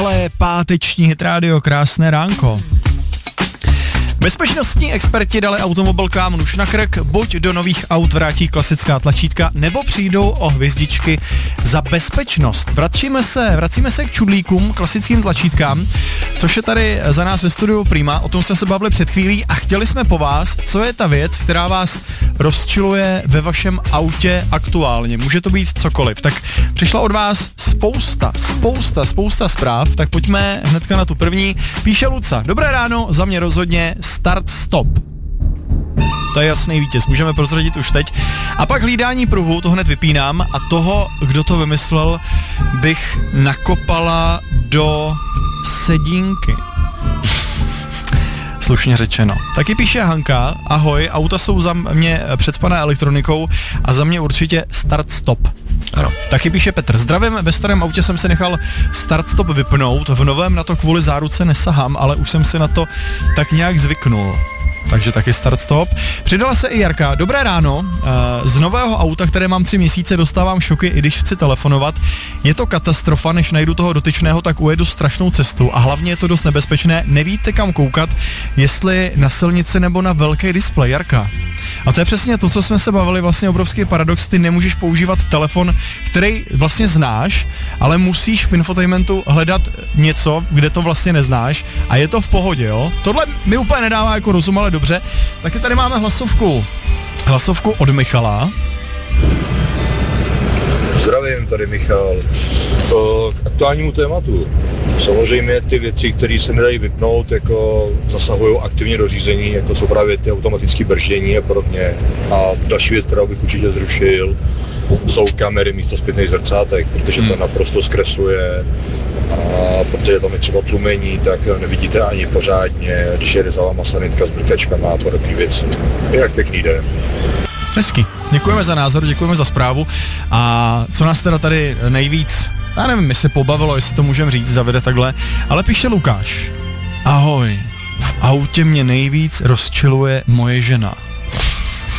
Ale páteční Hit Radio, krásné ránko. Bezpečnostní experti dali automobilkám nůž na krk, buď do nových aut vrátí klasická tlačítka, nebo přijdou o hvězdičky za bezpečnost. Vracíme se k čudlíkům, klasickým tlačítkám, což je tady za nás ve studiu Prima, o tom jsme se bavili před chvílí a chtěli jsme po vás, co je ta věc, která vás rozčiluje ve vašem autě aktuálně. Může to být cokoliv. Tak přišla od vás spousta zpráv, tak pojďme hnedka na tu první. Píše Luca, dobré ráno, za mě rozhodně start stop. To je jasný vítěz, můžeme prozradit už teď. A pak hlídání pruhu, to hned vypínám a toho, kdo to vymyslel, bych nakopala do sedínky. Slušně řečeno. Taky píše Hanka, ahoj, auta jsou za mě předspané elektronikou a za mě určitě start stop. Ano. Taky píše Petr, zdravím, ve starém autě jsem si nechal start stop vypnout, v novém na to kvůli záruce nesahám, ale už jsem si na to tak nějak zvyknul. Takže taky start stop. Přidala se i Jarka. Dobré ráno. Z nového auta, které mám 3 měsíce, dostávám šoky, i když chci telefonovat. Je to katastrofa, než najdu toho dotyčného, tak ujedu strašnou cestu a hlavně je to dost nebezpečné. Nevíte kam koukat, jestli na silnici nebo na velký displej. Jarka. A to je přesně to, co jsme se bavili, vlastně obrovský paradox, ty nemůžeš používat telefon, který vlastně znáš, ale musíš v infotainmentu hledat něco, kde to vlastně neznáš a je to v pohodě, jo. Tohle mi úplně nedává jako rozum, ale dobře. Taky tady máme hlasovku od Michala. Zdravím, tady Michal. K aktuálnímu tématu. Samozřejmě ty věci, které se nedají vypnout, jako zasahují aktivně do řízení, jako jsou právě ty automatické brždění a podobně. A další věc, kterou bych určitě zrušil, jsou kamery místo zpětných zrcátek, protože to naprosto zkresluje. A protože tam je třeba tlumení, tak nevidíte ani pořádně, když jede za váma sanitka s blikačkama a podobné věci. Jak pěkný den. Hezky. Děkujeme za názor, děkujeme za zprávu. A co nás teda tady nejvíc, já nevím, jestli pobavilo, jestli to můžeme říct, Davide, takhle, ale píše Lukáš. Ahoj, v autě mě nejvíc rozčiluje moje žena.